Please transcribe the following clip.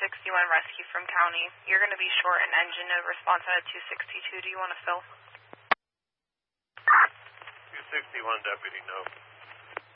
261 rescue from county. You're going to be short an engine, no response out of 262. Do you want to fill? 261 deputy, no.